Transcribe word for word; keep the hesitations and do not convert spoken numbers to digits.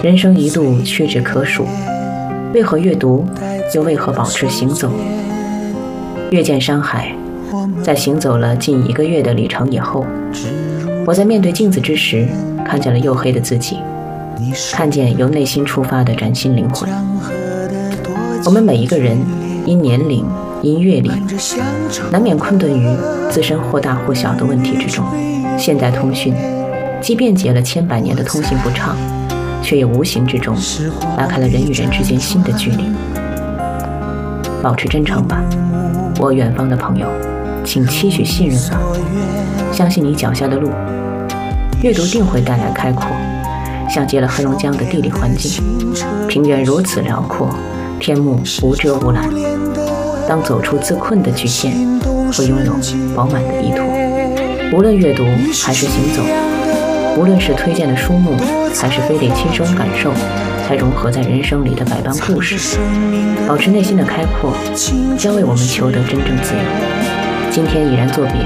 人生一度屈指可数，为何阅读，又为何保持行走？阅见山海，在行走了近一个月的里程以后，我在面对镜子之时，看见了黝黑的自己，看见由内心出发的崭新灵魂。我们每一个人因年龄、因阅历，难免困顿于自身或大或小的问题之中。现代通讯既便捷了千百年的通信不畅，却也无形之中拉开了人与人之间新的距离。保持真诚吧，我远方的朋友，请期许信任吧，相信你脚下的路。阅读定会带来开阔，像极了黑龙江的地理环境，平原如此辽阔，天幕无遮无拦。当走出自困的局限，会拥有饱满的依托。无论阅读还是行走，无论是推荐的书目，还是非得亲身感受才融合在人生里的百般故事，保持内心的开阔，将为我们求得真正自由。今天已然作别，